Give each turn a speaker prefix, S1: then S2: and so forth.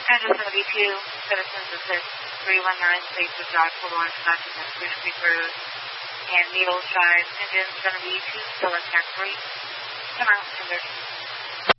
S1: Address 72, Citizens Assist 319, Station Drive, Port Orange, Washington, Fish Creek Road, and Needles Drive, engine 72, still at tax rate. Come out, 10:30.